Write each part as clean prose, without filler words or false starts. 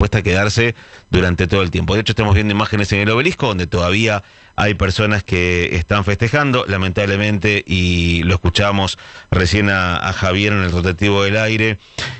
dispuesta a quedarse durante todo el tiempo. De hecho, estamos viendo imágenes en el Obelisco donde todavía hay personas que están festejando, lamentablemente, y lo escuchamos recién a Javier en el rotativo del aire,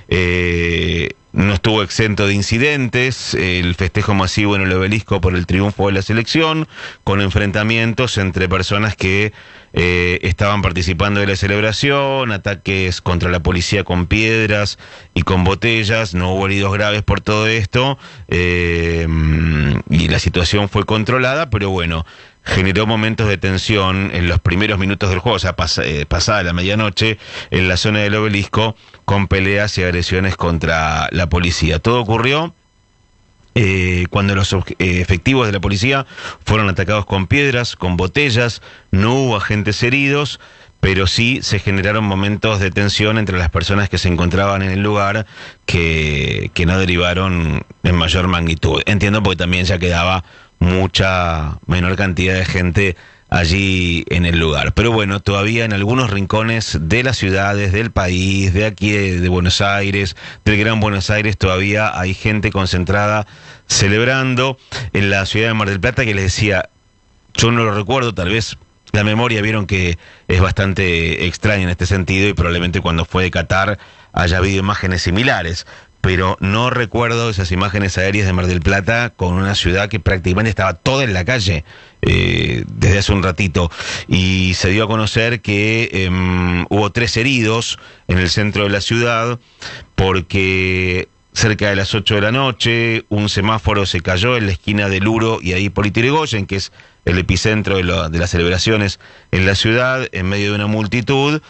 no estuvo exento de incidentes, el festejo masivo en el Obelisco por el triunfo de la selección, con enfrentamientos entre personas que estaban participando de la celebración, ataques contra la policía con piedras y con botellas, no hubo heridos graves por todo esto, y la situación fue controlada, pero bueno, generó momentos de tensión en los primeros minutos del juego, o sea, pasada la medianoche, en la zona del Obelisco, con peleas y agresiones contra la policía. Todo ocurrió cuando los efectivos de la policía fueron atacados con piedras, con botellas, no hubo agentes heridos, pero sí se generaron momentos de tensión entre las personas que se encontraban en el lugar que no derivaron en mayor magnitud. Entiendo porque también ya quedaba mucha menor cantidad de gente allí en el lugar. Pero bueno, todavía en algunos rincones de las ciudades, del país, de aquí de Buenos Aires, del Gran Buenos Aires, todavía hay gente concentrada celebrando. En la ciudad de Mar del Plata, que les decía, yo no lo recuerdo, tal vez la memoria vieron que es bastante extraña en este sentido y probablemente cuando fue de Qatar haya habido imágenes similares, pero no recuerdo esas imágenes aéreas de Mar del Plata con una ciudad que prácticamente estaba toda en la calle desde hace un ratito, y se dio a conocer que hubo 3 heridos en el centro de la ciudad porque cerca de las 8 de la noche un semáforo se cayó en la esquina de Luro y ahí por Irigoyen, que es el epicentro de las celebraciones en la ciudad, en medio de una multitud,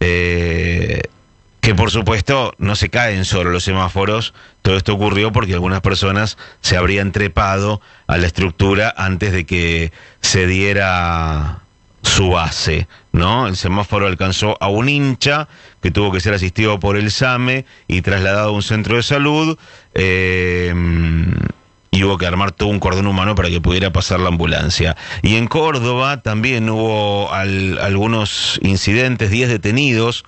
que por supuesto no se caen solo los semáforos. Todo esto ocurrió porque algunas personas se habrían trepado a la estructura antes de que se diera su base, ¿no? El semáforo alcanzó a un hincha que tuvo que ser asistido por el SAME y trasladado a un centro de salud, y hubo que armar todo un cordón humano para que pudiera pasar la ambulancia. Y en Córdoba también hubo algunos incidentes, 10 detenidos,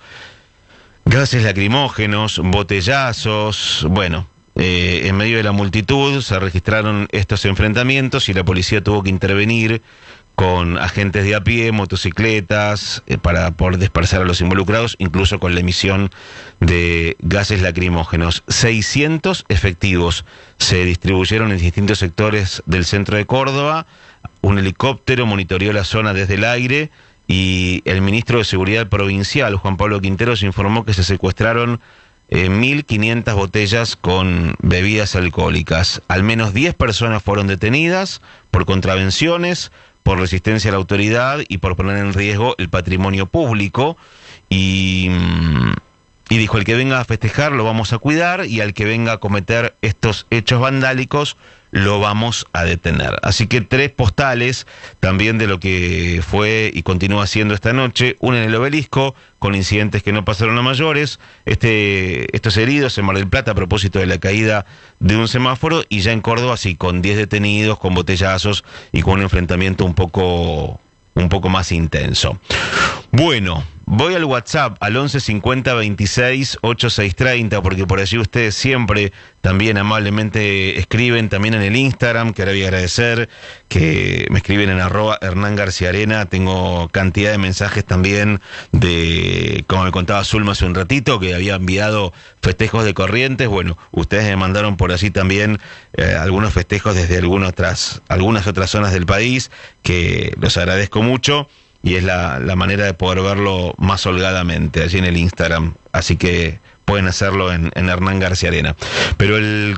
gases lacrimógenos, botellazos, bueno, en medio de la multitud se registraron estos enfrentamientos y la policía tuvo que intervenir con agentes de a pie, motocicletas, para poder dispersar a los involucrados, incluso con la emisión de gases lacrimógenos. 600 efectivos se distribuyeron en distintos sectores del centro de Córdoba, un helicóptero monitoreó la zona desde el aire, y el ministro de Seguridad Provincial, Juan Pablo Quinteros, informó que se secuestraron 1.500 botellas con bebidas alcohólicas. Al menos 10 personas fueron detenidas por contravenciones, por resistencia a la autoridad y por poner en riesgo el patrimonio público. Y dijo, el que venga a festejar lo vamos a cuidar y al que venga a cometer estos hechos vandálicos lo vamos a detener. Así que 3 postales también de lo que fue y continúa siendo esta noche, una en el Obelisco, con incidentes que no pasaron a mayores, estos heridos en Mar del Plata a propósito de la caída de un semáforo, y ya en Córdoba sí, con 10 detenidos, con botellazos y con un enfrentamiento un poco más intenso. Bueno, voy al WhatsApp, al 11 50 26 86 30, porque por allí ustedes siempre también amablemente escriben, también en el Instagram, que ahora voy a agradecer, que me escriben en @HernánGarciaArena. Tengo cantidad de mensajes también de, como me contaba Zulma hace un ratito, que había enviado festejos de Corrientes. Bueno, ustedes me mandaron por allí también algunos festejos desde algunas otras zonas del país, que los agradezco mucho. Y es la manera de poder verlo más holgadamente allí en el Instagram. Así que pueden hacerlo en Hernán García Arena. Pero el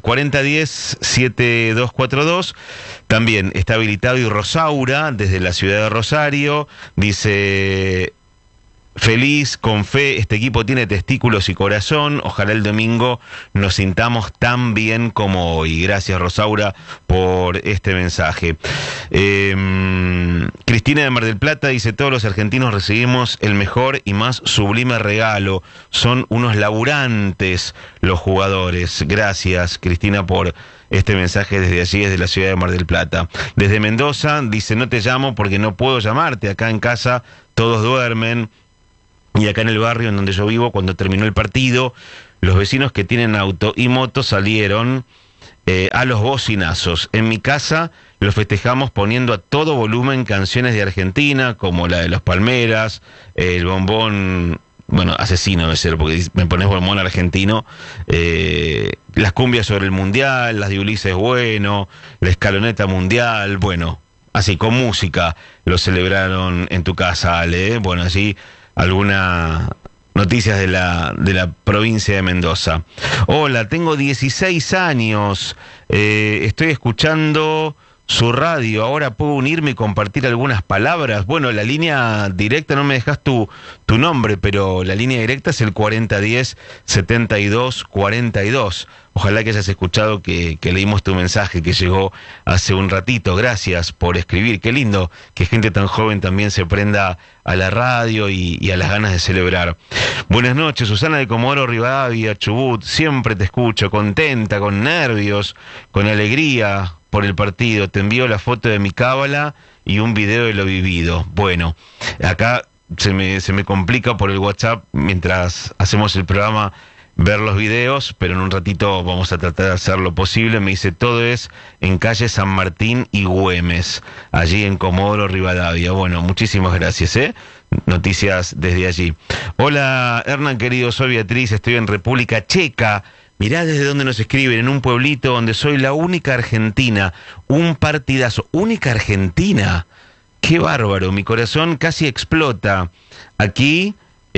4010-7242 también está habilitado. Y Rosaura, desde la ciudad de Rosario, dice: feliz, con fe, este equipo tiene testículos y corazón, ojalá el domingo nos sintamos tan bien como hoy. Gracias, Rosaura, por este mensaje. Cristina de Mar del Plata dice: todos los argentinos recibimos el mejor y más sublime regalo, son unos laburantes los jugadores. Gracias, Cristina, por este mensaje desde allí, desde la ciudad de Mar del Plata. Desde Mendoza dice: no te llamo porque no puedo llamarte, acá en casa todos duermen. Y acá en el barrio en donde yo vivo, cuando terminó el partido, los vecinos que tienen auto y moto salieron a los bocinazos. En mi casa lo festejamos poniendo a todo volumen canciones de Argentina, como la de Los Palmeras, el bombón, bueno, asesino debe ser, porque me pones bombón argentino, las cumbias sobre el Mundial, las de Ulises Bueno, la escaloneta mundial, bueno, así con música lo celebraron en tu casa, Ale, bueno, así alguna... Noticias de la provincia de Mendoza. Hola, tengo 16 años, estoy escuchando su radio, ahora puedo unirme y compartir algunas palabras. Bueno, la línea directa, no me dejas tu nombre, pero la línea directa es el 4010-7242. Ojalá que hayas escuchado que leímos tu mensaje que llegó hace un ratito. Gracias por escribir. Qué lindo que gente tan joven también se prenda a la radio y a las ganas de celebrar. Buenas noches, Susana de Comodoro Rivadavia, Chubut. Siempre te escucho, contenta, con nervios, con alegría por el partido. Te envío la foto de mi cábala y un video de lo vivido. Bueno, acá se me complica por el WhatsApp mientras hacemos el programa ver los videos, pero en un ratito vamos a tratar de hacer lo posible. Me dice, todo es en calle San Martín y Güemes, allí en Comodoro Rivadavia. Bueno, muchísimas gracias, noticias desde allí. Hola, Hernán querido, soy Beatriz, estoy en República Checa. Mirá desde dónde nos escriben, en un pueblito donde soy la única argentina. Un partidazo, única argentina. Qué bárbaro, mi corazón casi explota. Aquí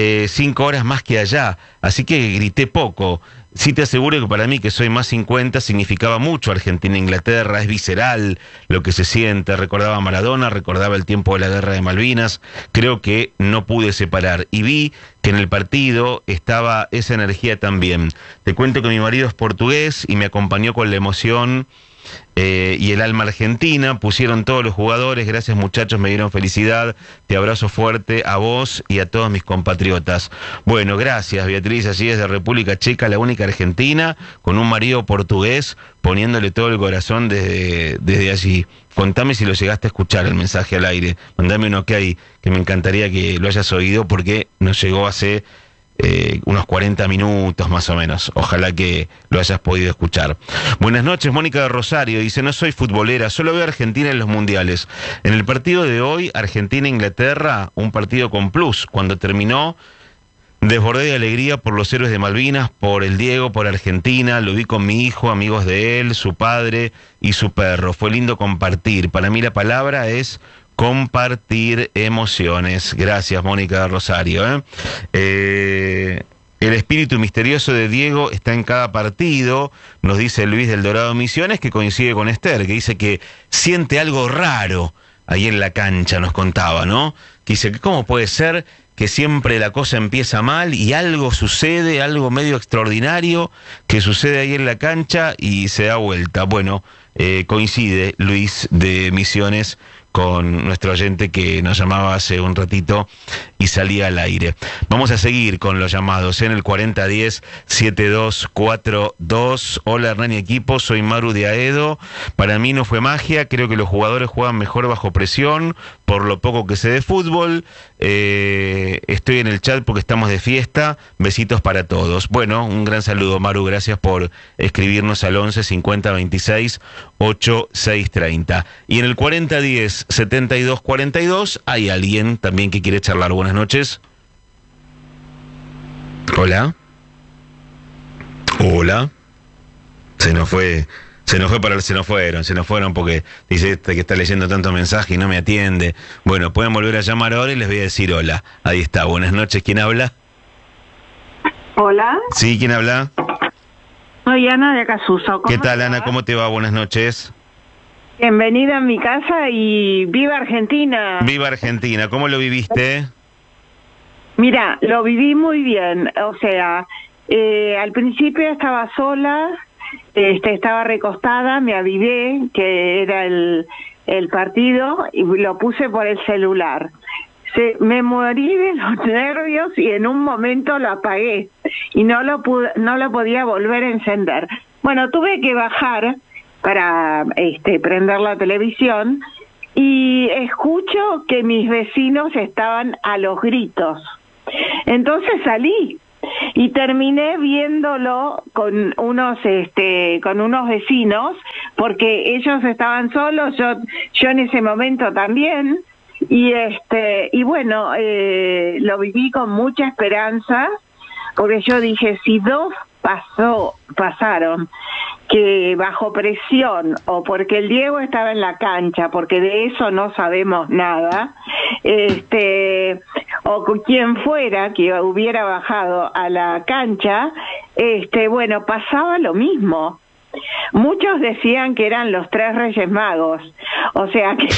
5 horas más que allá, así que grité poco. Sí te aseguro que para mí, que soy más 50, significaba mucho Argentina-Inglaterra, es visceral lo que se siente. Recordaba a Maradona, recordaba el tiempo de la Guerra de Malvinas. Creo que no pude separar y vi que en el partido estaba esa energía también. Te cuento que mi marido es portugués y me acompañó con la emoción y el alma argentina. Pusieron todos los jugadores. Gracias, muchachos, me dieron felicidad. Te abrazo fuerte a vos y a todos mis compatriotas. Bueno, gracias, Beatriz, así es, de República Checa, la única argentina, con un marido portugués, poniéndole todo el corazón desde allí. Contame si lo llegaste a escuchar el mensaje al aire. Mandame un ok, que me encantaría que lo hayas oído, porque nos llegó hace unos 40 minutos más o menos. Ojalá que lo hayas podido escuchar. Buenas noches, Mónica de Rosario. Dice, no soy futbolera, solo veo a Argentina en los mundiales. En el partido de hoy, Argentina-Inglaterra, un partido con plus. Cuando terminó, desbordé de alegría por los héroes de Malvinas, por el Diego, por Argentina. Lo vi con mi hijo, amigos de él, su padre y su perro. Fue lindo compartir. Para mí la palabra es compartir emociones. Gracias, Mónica de Rosario. El espíritu misterioso de Diego está en cada partido, nos dice Luis del Dorado Misiones, que coincide con Esther, que dice que siente algo raro ahí en la cancha, nos contaba, ¿no? Que dice, ¿cómo puede ser que siempre la cosa empieza mal y algo sucede, algo medio extraordinario que sucede ahí en la cancha y se da vuelta? Bueno, coincide Luis de Misiones con nuestro oyente que nos llamaba hace un ratito y salía al aire. Vamos a seguir con los llamados en el 4010-7242. Hola, Hernán y equipo, soy Maru de Aedo. Para mí no fue magia, creo que los jugadores juegan mejor bajo presión, por lo poco que sé de fútbol. Estoy en el chat porque estamos de fiesta. Besitos para todos. Bueno, un gran saludo, Maru, gracias por escribirnos al 11 50 26 8630. Y en el 4010-7242 hay alguien también que quiere charlar. Buenas noches. Hola. Hola. Se nos fueron porque dice este que está leyendo tanto mensaje y no me atiende. Bueno, pueden volver a llamar ahora y les voy a decir hola. Ahí está. Buenas noches. ¿Quién habla? Hola. Sí, ¿quién habla? Soy Ana de Acasuso. ¿Qué tal, Ana? ¿Cómo te va? Buenas noches. Bienvenida a mi casa y viva Argentina. Viva Argentina. ¿Cómo lo viviste? Mira, lo viví muy bien. O sea, al principio estaba sola, estaba recostada, me avivé que era el partido y lo puse por el celular. Me morí de los nervios y en un momento lo apagué y no lo podía volver a encender. Bueno, tuve que bajar para prender la televisión y escucho que mis vecinos estaban a los gritos. Entonces salí y terminé viéndolo con unos vecinos, porque ellos estaban solos, yo en ese momento también, y bueno, lo viví con mucha esperanza, porque yo dije, si dos pasaron que bajo presión, o porque el Diego estaba en la cancha, porque de eso no sabemos nada, o con quien fuera que hubiera bajado a la cancha, bueno, pasaba lo mismo. Muchos decían que eran los 3 Reyes Magos, o sea que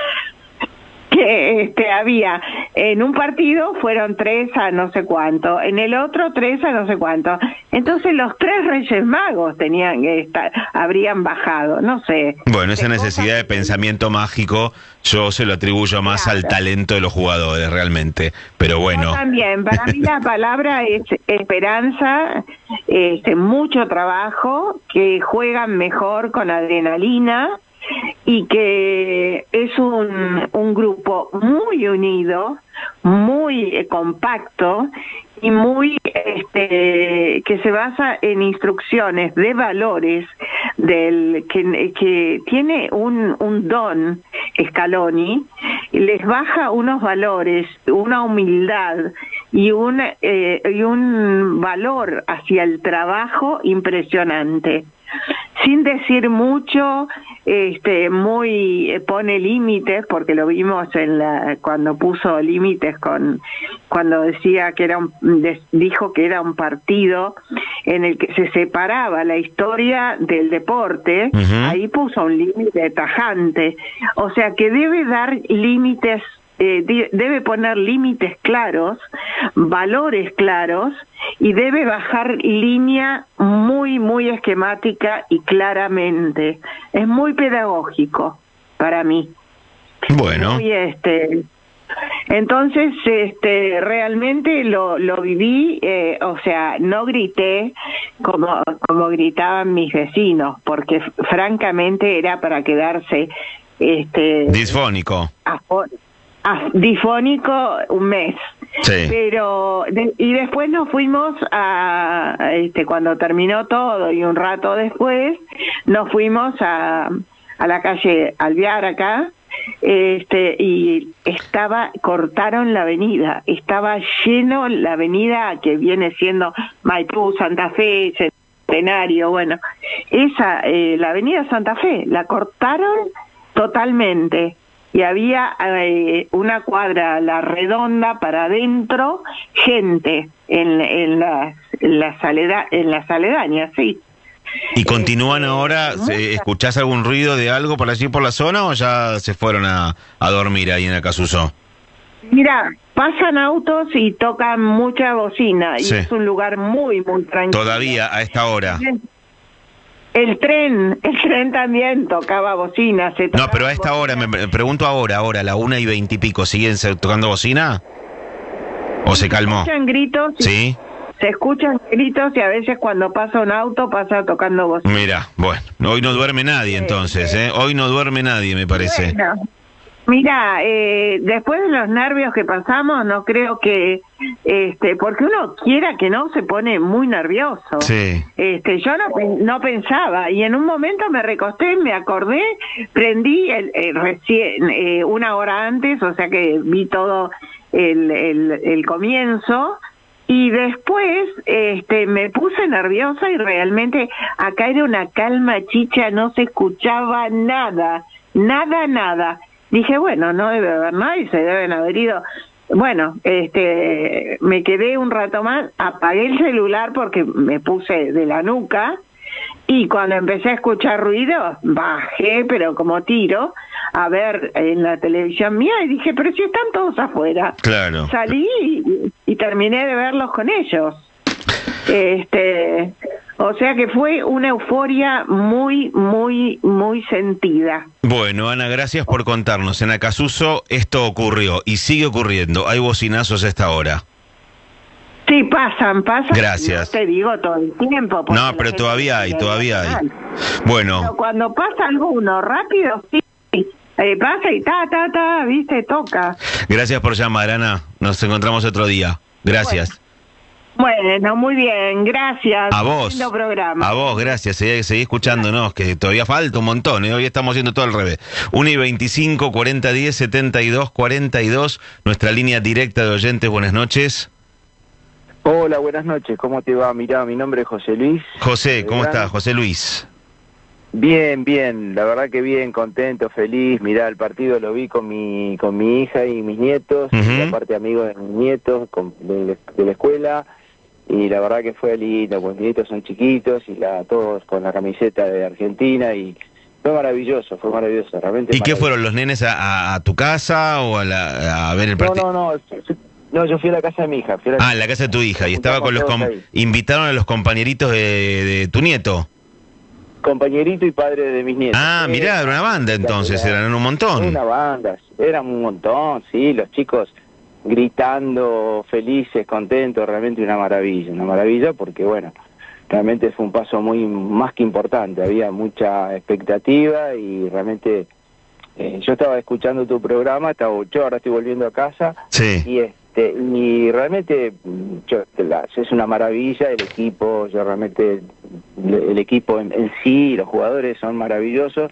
había en un partido fueron 3 a no sé cuánto, en el otro 3 a no sé cuánto. Entonces los 3 Reyes Magos tenían que estar, habrían bajado, no sé. Bueno, esa necesidad de pensamiento mágico yo se lo atribuyo más al talento de los jugadores realmente, pero bueno. Yo también, para mí la palabra es esperanza, mucho trabajo, que juegan mejor con adrenalina, y que es un grupo muy unido, muy compacto y muy que se basa en instrucciones de valores que tiene un don Scaloni, les baja unos valores, una humildad y un valor hacia el trabajo impresionante. Sin decir mucho, pone límites, porque lo vimos cuando puso límites cuando decía que dijo que era un partido en el que se separaba la historia del deporte. Ahí puso un límite tajante, o sea que debe dar límites, debe poner límites claros, valores claros, y debe bajar línea muy, muy esquemática y claramente. Es muy pedagógico para mí. Bueno. Muy, entonces, realmente lo viví, o sea, no grité como gritaban mis vecinos, porque francamente era para quedarse, disfónico. Difónico un mes. Sí. Pero y después nos fuimos a cuando terminó todo y un rato después nos fuimos a la calle Alvear acá, y cortaron la avenida, estaba lleno la avenida que viene siendo Maipú, Santa Fe, Centenario, bueno, la avenida Santa Fe la cortaron totalmente. Y había una cuadra, la redonda, para adentro, gente en las aledañas, sí. ¿Y continúan ahora? ¿Escuchás algún ruido de algo por allí por la zona o ya se fueron a dormir ahí en Acassuso? Mira, pasan autos y tocan mucha bocina, Sí. y es un lugar muy, muy tranquilo. Todavía, a esta hora. El tren también tocaba bocina. No, pero a esta hora, me pregunto ahora, a la 1:20 y pico, ¿siguen tocando bocina? ¿O se calmó? Se escuchan gritos. ¿Sí? Se escuchan gritos y a veces cuando pasa un auto pasa tocando bocina. Mira, bueno, hoy no duerme nadie entonces, ¿eh? Hoy no duerme nadie, me parece. Bueno, mira, después de los nervios que pasamos, no creo que, porque uno quiera que no se pone muy nervioso. Sí. Yo no pensaba, y en un momento me recosté, me acordé, prendí recién, una hora antes, o sea que vi todo el comienzo, y después me puse nerviosa y realmente acá era una calma chicha, no se escuchaba nada. Dije, bueno, no debe haber nadie, se deben haber ido. Bueno, me quedé un rato más, apagué el celular porque me puse de la nuca, y cuando empecé a escuchar ruido, bajé, pero como tiro, a ver en la televisión mía, y dije, pero si están todos afuera. Claro. Salí y terminé de verlos con ellos. O sea que fue una euforia muy, muy, muy sentida. Bueno, Ana, gracias por contarnos. En Acassuso esto ocurrió y sigue ocurriendo. Hay bocinazos a esta hora. Sí, pasan. Gracias. No te digo todo el tiempo. No, pero todavía hay. Bueno. Pero cuando pasa alguno rápido, sí. Pasa y viste, toca. Gracias por llamar, Ana. Nos encontramos otro día. Gracias. Bueno. Bueno, muy bien, gracias. A vos, Lindo programa. a vos, gracias. Seguí escuchándonos, que todavía falta un montón, ¿eh? Hoy estamos haciendo todo al revés. 1 y 25 40 10 72 42, nuestra línea directa de oyentes. Buenas noches. Hola, buenas noches, ¿cómo te va? Mirá, mi nombre es José Luis. José, ¿cómo Belgrano. estás? José Luis. Bien, bien, la verdad que bien, contento, feliz. Mirá, el partido lo vi con mi hija y mis nietos, y aparte amigos de mis nietos de la escuela, y la verdad que fue lindo, pues mis nietos son chiquitos, y todos con la camiseta de Argentina, y fue maravilloso, realmente. ¿Y qué fueron los nenes a tu casa o a ver el partido? No, yo fui a la casa de mi hija. En la casa de tu hija, y estaba con invitaron a los compañeritos de tu nieto. Compañerito y padre de mis nietos. Mirá, era una banda entonces, eran un montón. Una banda, eran un montón, sí, los chicos gritando, felices, contentos, realmente una maravilla porque bueno, realmente fue un paso más que importante, había mucha expectativa y realmente yo estaba escuchando tu programa, yo ahora estoy volviendo a casa, sí. Y realmente es una maravilla el equipo, el equipo en sí, los jugadores son maravillosos,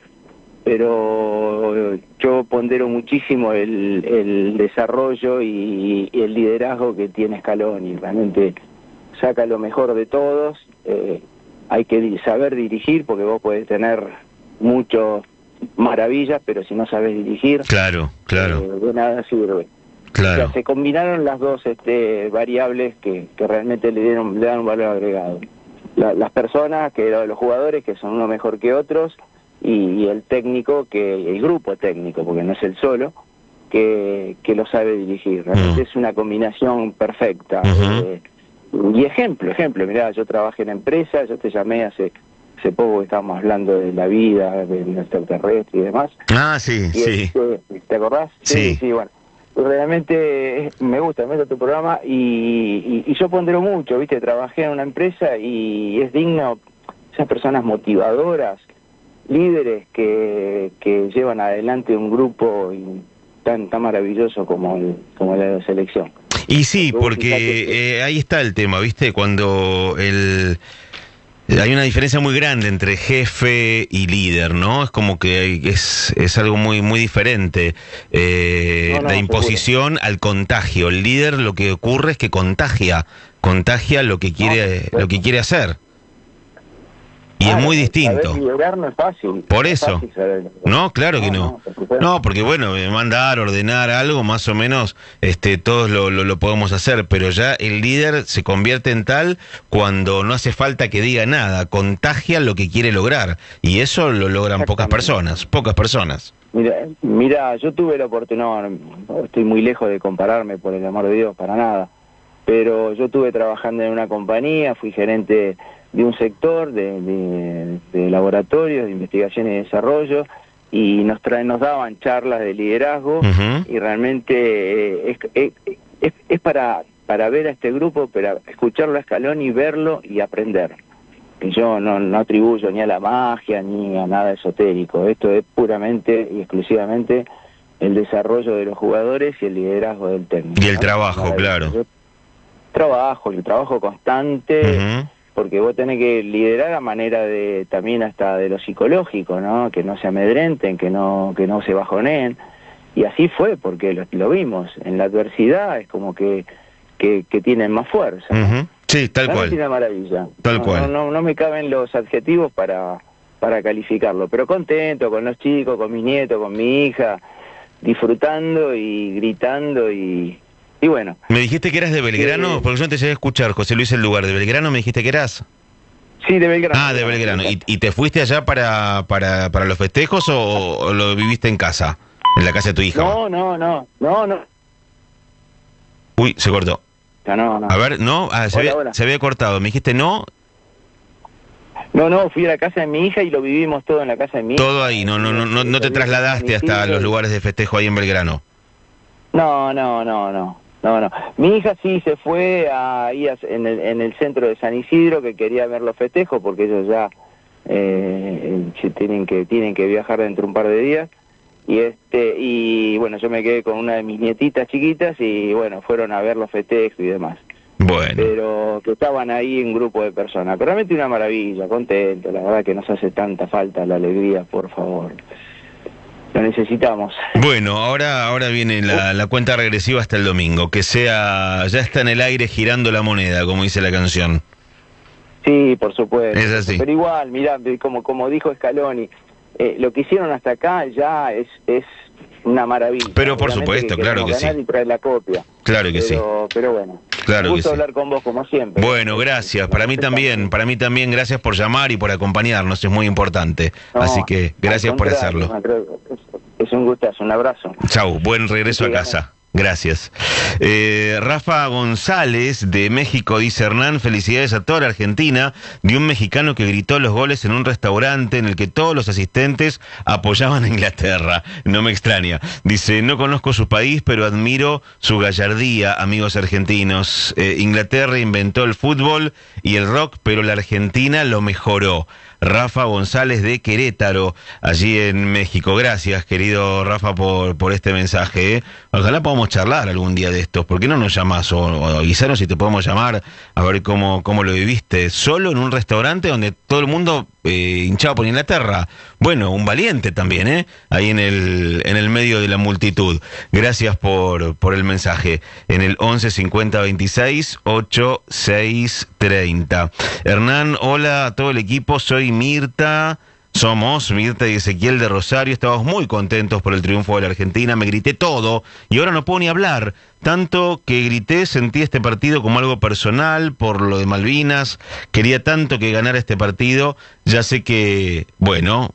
pero yo pondero muchísimo el desarrollo y el liderazgo que tiene Scaloni. Realmente saca lo mejor de todos. Hay que saber dirigir, porque vos podés tener muchas maravillas, pero si no sabes dirigir, claro, de nada sirve. Claro. O sea, se combinaron las dos variables que realmente le dan un valor agregado. Las personas, los jugadores, que son uno mejor que otros, y el técnico, el grupo técnico, porque no es el solo, que lo sabe dirigir. Realmente es una combinación perfecta. Y ejemplo, mirá, yo trabajé en empresa, yo te llamé hace poco que estábamos hablando de la vida, del extraterrestre y demás. Sí. ¿Te acordás? Sí, bueno. Realmente me gusta tu programa y yo pondero mucho, ¿viste? Trabajé en una empresa y es digno esas personas motivadoras, líderes que llevan adelante un grupo tan maravilloso como la selección. Y sí, porque ahí está el tema, ¿viste? Cuando hay una diferencia muy grande entre jefe y líder, ¿no? Es como que es algo muy diferente. La imposición al contagio. El líder, lo que ocurre es que contagia lo que quiere hacer. Y es muy distinto. Saber liderar no es fácil. Por eso. No, claro que no. No, porque bueno, mandar, ordenar algo, más o menos, todos lo podemos hacer, pero ya el líder se convierte en tal cuando no hace falta que diga nada, contagia lo que quiere lograr, y eso lo logran pocas personas. Mira, yo tuve la oportunidad, no estoy muy lejos de compararme, por el amor de Dios, para nada, pero yo estuve trabajando en una compañía, fui gerente de un sector de laboratorios, de investigación y desarrollo, y nos daban charlas de liderazgo, y realmente es para ver a este grupo, para escucharlo a Scaloni, verlo y aprender. Que yo no atribuyo ni a la magia ni a nada esotérico, esto es puramente y exclusivamente el desarrollo de los jugadores y el liderazgo del técnico. Y el trabajo, claro. El trabajo constante, porque vos tenés que liderar a manera también hasta de lo psicológico, ¿no? Que no se amedrenten, que no se bajoneen. Y así fue, porque lo vimos. En la adversidad es como que tienen más fuerza, ¿no? Sí, tal cual. Es una maravilla. Tal cual. No me caben los adjetivos para calificarlo, pero contento con los chicos, con mis nietos, con mi hija, disfrutando y gritando y bueno. ¿Me dijiste que eras de Belgrano? Porque yo no te llegué a escuchar, José Luis, el lugar. ¿De Belgrano me dijiste que eras? Sí, de Belgrano. De Belgrano. ¿Y te fuiste allá para los festejos o lo viviste en casa? ¿En la casa de tu hija? No. Uy, se cortó. No. A ver, no, se había cortado. ¿Me dijiste no? No, fui a la casa de mi hija y lo vivimos todo en la casa de mi hija. Todo ahí, no te trasladaste hasta los lugares de festejo ahí en Belgrano. No. Mi hija sí se fue ahí en el centro de San Isidro, que quería ver los festejos, porque ellos ya tienen que viajar dentro de un par de días. Y bueno, yo me quedé con una de mis nietitas chiquitas y bueno, fueron a ver los festejos y demás. Bueno. Pero que estaban ahí un grupo de personas. Pero realmente una maravilla, contento, la verdad que nos hace tanta falta la alegría, por favor. Lo necesitamos. Bueno, ahora viene la cuenta regresiva hasta el domingo, que sea, ya está en el aire girando la moneda, como dice la canción. Sí, por supuesto. Es así. Pero igual, mirá, como dijo Scaloni, lo que hicieron hasta acá ya es una maravilla. Pero por Obviamente supuesto, claro que sí. Y traer la copia. Claro que sí. Pero bueno, Claro un gusto que sí. hablar con vos como siempre. Bueno, gracias. Para mí también, gracias por llamar y por acompañarnos, es muy importante. No, Así que gracias por hacerlo. Es un gustazo, un abrazo. Chau, buen regreso a casa. Gracias. Rafa González de México dice: Hernán, felicidades a toda la Argentina, de un mexicano que gritó los goles en un restaurante en el que todos los asistentes apoyaban a Inglaterra. No me extraña. Dice: no conozco su país, pero admiro su gallardía, amigos argentinos. Inglaterra inventó el fútbol y el rock, pero la Argentina lo mejoró. Rafa González de Querétaro, allí en México. Gracias, querido Rafa, por este mensaje. Ojalá podamos charlar algún día de estos. ¿Por qué no nos llamas o avisaros si te podemos llamar a ver cómo lo viviste? Solo en un restaurante donde todo el mundo hinchado por Inglaterra. Bueno, un valiente también, ahí en el medio de la multitud. Gracias por el mensaje. En el 11 50 26 8 6 30. Hernán, hola a todo el equipo, soy Mirta. Somos Mirta y Ezequiel de Rosario. Estamos muy contentos por el triunfo de la Argentina. Me grité todo y ahora no puedo ni hablar. Tanto que grité, sentí este partido como algo personal por lo de Malvinas. Quería tanto que ganara este partido. Ya sé que, bueno,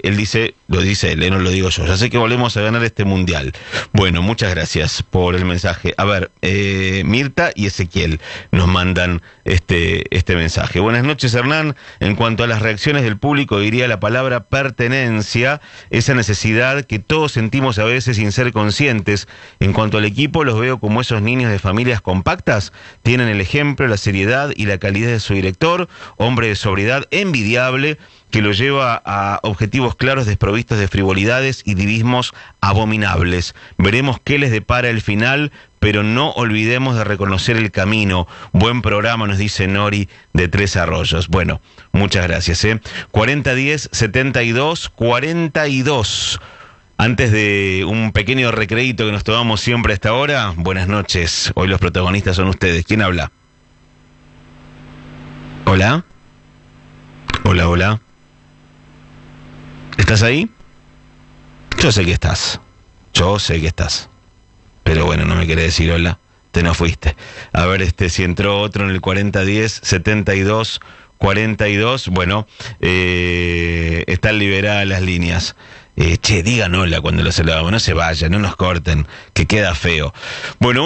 lo dice él, no lo digo yo. Ya sé que volvemos a ganar este mundial. Bueno, muchas gracias por el mensaje. A ver, Mirta y Ezequiel nos mandan este mensaje. Buenas noches, Hernán. En cuanto a las reacciones del público, diría la palabra pertenencia, esa necesidad que todos sentimos a veces sin ser conscientes. En cuanto al equipo, los veo como esos niños de familias compactas. Tienen el ejemplo, la seriedad y la calidez de su director, hombre de sobriedad envidiable, que lo lleva a objetivos claros desprovistos de frivolidades y divismos abominables. Veremos qué les depara el final, pero no olvidemos de reconocer el camino. Buen programa, nos dice Nori de Tres Arroyos. Bueno, muchas gracias. 4010-7242. Antes de un pequeño recreíto que nos tomamos siempre a esta hora, buenas noches. Hoy los protagonistas son ustedes. ¿Quién habla? ¿Hola? Hola. ¿Estás ahí? Yo sé que estás. Pero bueno, no me querés decir hola. Te no fuiste. A ver si entró otro en el 4010-7242. Bueno, están liberadas las líneas. Digan hola cuando lo saludamos, no se vayan, no nos corten, que queda feo. Bueno,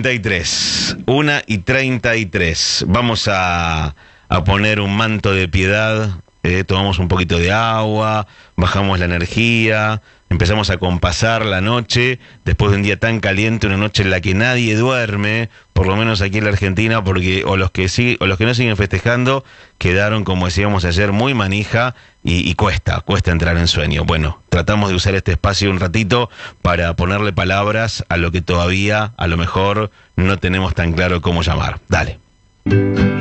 1:33. Vamos a poner un manto de piedad, tomamos un poquito de agua, bajamos la energía, empezamos a compasar la noche, después de un día tan caliente, una noche en la que nadie duerme, por lo menos aquí en la Argentina, porque o los que no siguen festejando quedaron, como decíamos ayer, muy manija y cuesta entrar en sueño. Bueno, tratamos de usar este espacio un ratito para ponerle palabras a lo que todavía, a lo mejor, no tenemos tan claro cómo llamar. Dale.